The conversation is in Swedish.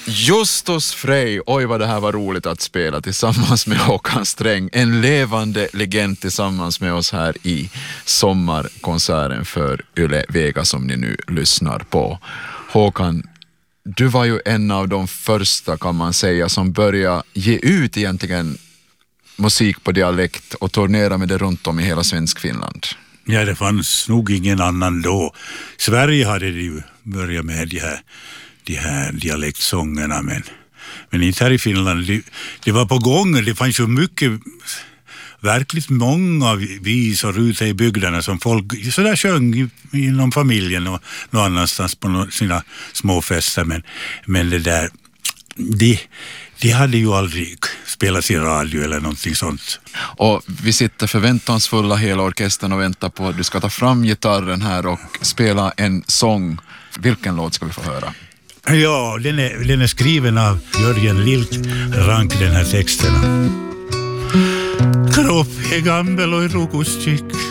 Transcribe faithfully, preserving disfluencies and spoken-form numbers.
Justus Frey, oj vad det här var roligt att spela tillsammans med Håkan Sträng. En levande legend tillsammans med oss här i sommarkonserten för Yle Vega som ni nu lyssnar på. Håkan, du var ju en av de första, kan man säga, som började ge ut egentligen musik på dialekt och turnera med det runt om i hela Svenskfinland. Ja, det fanns nog ingen annan då. Sverige hade ju börjat med de här, de här dialektsångerna, men, men inte här i Finland. Det, det var på gång, det fanns ju mycket, verkligt många visor ute i bygderna som folk sådär sjöng inom familjen och någon annanstans på sina små fester, men, men det där, de, de hade ju aldrig spelats i radio eller någonting sånt. Och vi sitter förväntansfulla hela orkestern och väntar på att du ska ta fram gitarren här och spela en sång. Vilken låt ska vi få höra? Ja, den är, den är skriven av Jörgen Lilk-Rank, den här texten. Kropp är gammal och rokustik,